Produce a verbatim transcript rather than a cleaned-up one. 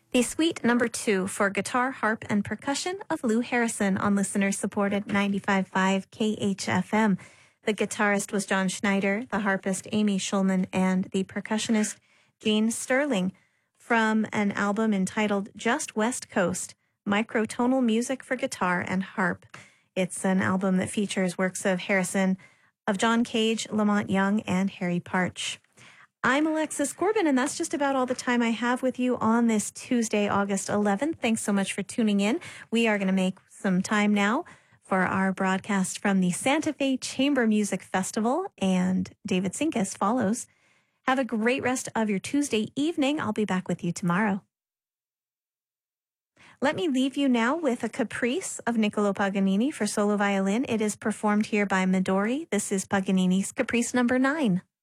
The suite number two for guitar, harp, and percussion of Lou Harrison on listener-supported ninety-five point five K H F M. The guitarist was John Schneider, the harpist Amy Schulman, and the percussionist Gene Sterling, from an album entitled Just West Coast, Microtonal Music for Guitar and Harp. It's an album that features works of Harrison, of John Cage, Lamont Young, and Harry Partch. I'm Alexis Corbin, and that's just about all the time I have with you on this Tuesday, August eleventh. Thanks so much for tuning in. We are going to make some time now for our broadcast from the Santa Fe Chamber Music Festival, and David Sinkus follows. Have a great rest of your Tuesday evening. I'll be back with you tomorrow. Let me leave you now with a caprice of Niccolo Paganini for solo violin. It is performed here by Midori. This is Paganini's Caprice number nine.